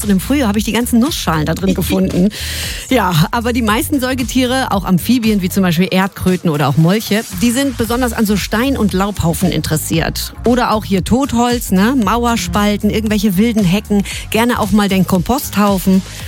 und im Frühjahr habe ich die ganzen Nussschalen da drin gefunden. Ja, aber die meisten Säugetiere, auch Amphibien wie zum Beispiel Erdkröten oder auch Molche, die sind besonders an so Stein- und Laubhaufen interessiert. Oder auch hier Totholz, ne? Mauerspalten, irgendwelche wilden Hecken, gerne auch mal den Komposthaufen.